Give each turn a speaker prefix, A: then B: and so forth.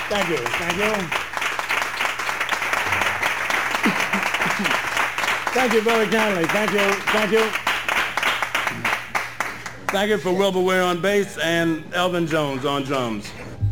A: Thank you. Thank you. Thank you very kindly. Thank you. Thank you. Thank you for Wilbur Ware on bass and Elvin Jones on drums.